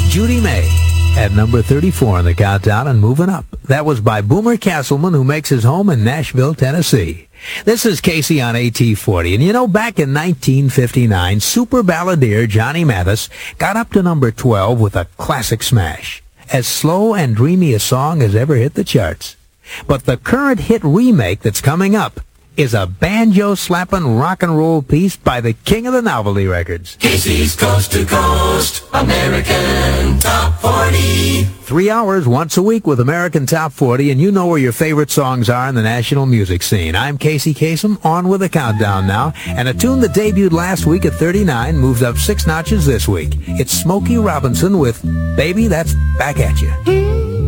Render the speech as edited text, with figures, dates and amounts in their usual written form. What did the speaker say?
Judy May at number 34 on the countdown and moving up. That was by Boomer Castleman, who makes his home in Nashville, Tennessee. This is Casey on AT40. And you know, back in 1959, super balladeer Johnny Mathis got up to number 12 with a classic smash. As slow and dreamy a song as ever hit the charts. But the current hit remake that's coming up is a banjo-slapping rock and roll piece by the king of the novelty records. Casey's Coast to Coast American Top 40. 3 hours once a week with American Top 40, and you know where your favorite songs are in the national music scene. I'm Casey Kasem, on with the countdown now, and a tune that debuted last week at 39 moves up 6 notches this week. It's Smokey Robinson with Baby That's Back at You.